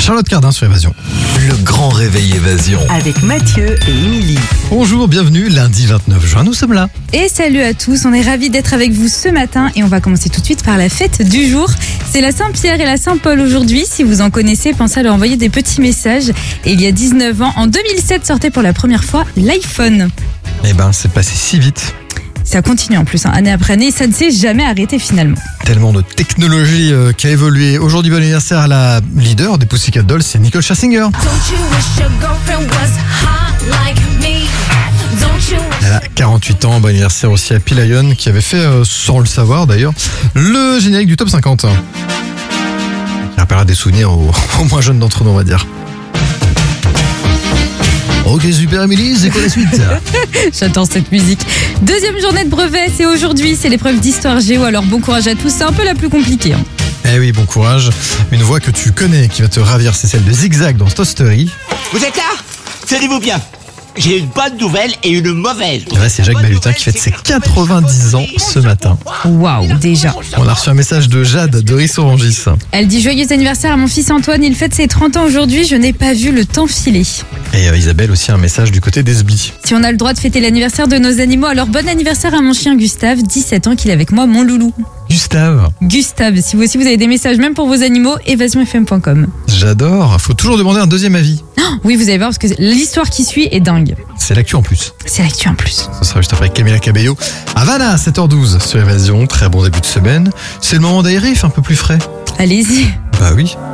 Charlotte Cardin sur Évasion. Le grand réveil Évasion. Avec Mathieu et Émilie. Bonjour, bienvenue, lundi 29 juin, nous sommes là. Et salut à tous, on est ravis d'être avec vous ce matin et on va commencer tout de suite par la fête du jour. C'est la Saint-Pierre et la Saint-Paul aujourd'hui. Si vous en connaissez, pensez à leur envoyer des petits messages. Et il y a 19 ans, en 2007, sortait pour la première fois l'iPhone. Eh ben, c'est passé si vite. Ça continue en plus, année après année, ça ne s'est jamais arrêté finalement. Tellement de technologie qui a évolué. Aujourd'hui, bon anniversaire à la leader des Pussycat Dolls, c'est Nicole Scherzinger. Elle a 48 ans, bon anniversaire aussi à Pilayon qui avait fait, sans le savoir d'ailleurs, le générique du top 50. Il rappellera des souvenirs aux moins jeunes d'entre nous, on va dire. Ok, super Émilie, c'est quoi la suite? J'adore cette musique. Deuxième journée de brevet, c'est aujourd'hui, c'est l'épreuve d'histoire géo, alors bon courage à tous, c'est un peu la plus compliquée. Eh oui, bon courage. Une voix que tu connais qui va te ravir, c'est celle de Zigzag dans Toy Story. Vous êtes là? Tenez-vous bien. J'ai une bonne nouvelle et une mauvaise. Et là, c'est Jacques Balutin qui fête ses 90 ans ce matin. Waouh, déjà. On a reçu un message de Jade de Rissorangis. Elle dit joyeux anniversaire à mon fils Antoine, il fête ses 30 ans aujourd'hui, je n'ai pas vu le temps filer. Et Isabelle aussi un message du côté d'Esbly. Si on a le droit de fêter l'anniversaire de nos animaux, alors bon anniversaire à mon chien Gustave, 17 ans qu'il est avec moi, mon loulou. Gustave, si vous aussi vous avez des messages même pour vos animaux, évasionfm.com. J'adore, faut toujours demander un deuxième avis. Oui, vous allez voir parce que l'histoire qui suit est dingue. C'est l'actu en plus. C'est l'actu en plus. Ce sera juste après Camila Cabello. Havana, 7h12 sur Évasion, très bon début de semaine. C'est le moment d'aérer, il fait un peu plus frais. Allez-y. Bah oui.